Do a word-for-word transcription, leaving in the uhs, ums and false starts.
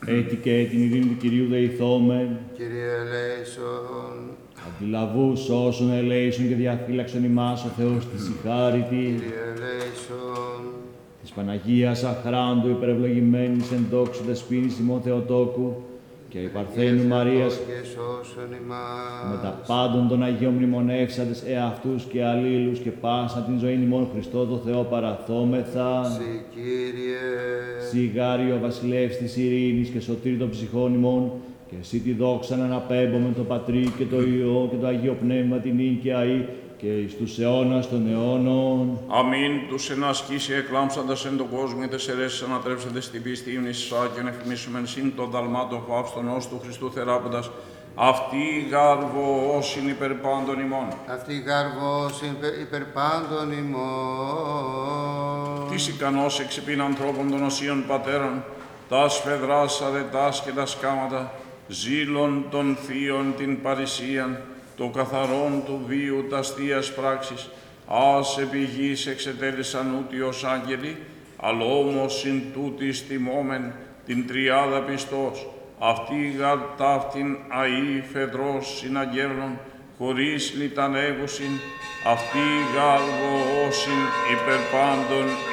έτη και την ειρήνη του Κυρίου δεηθόμεν. Κύριε ελέησον. Αντιλαβούς όσων ελέησον και διαφύλαξον ημάς ο Θεός της συγχάρητη. Κύριε ελέησον. Της Παναγίας αχράντου υπερευλογημένης εν δόξου δεσποίνης ημών Θεοτόκου και η Παρθένου Μαρίας Και σώσον ημάς. με τα πάντων των Αγίων μνημονεύσαντες εαυτούς και αλλήλους και πάσα την ζωή ημών Χριστό το Θεό παραθόμεθα. Συ, Κύριε. Σιγάριο βασιλεύς της ειρήνης και σωτήρι των ψυχών ημών, και εσύ τη δόξα να αναπέμπω με το Πατρί και το Υιό και το Αγίο Πνεύμα την νύν και αεί και εις τους αιώνας των αιώνων. Αμήν. Τους εν ασκήσει εκλάμψαντας εν τον κόσμο, είτε αιρέσεις ανατρέψαντε στην πίστη ύμνης Σάκιον εφημίσομεν συν των δαλμάτων φαύστον ως του Χριστού θεράποντας. Αυτή γάρβο όσην υπερ πάντων ημών. Αυτή γάρβος υπερ, υπερ πάντων ημών. Της ικανός εξυπήν ανθρώπων των οσίων πατέρων, τας φεδράς αρετάς και τα σκάματα, ζήλων των θείων την παρησίαν, το καθαρόν του βίου τας θείας πράξεις, ας επί γης εξετέλεσαν ούτι ως άγγελοι, αλλά όμως συν τούτης τιμόμεν την τριάδα πιστός, αυτή γαρ ταύτην αή φεδρός συναγγέλων, χωρίς λιτανεύουσιν, αυτή γάρβο όσην υπερ πάντων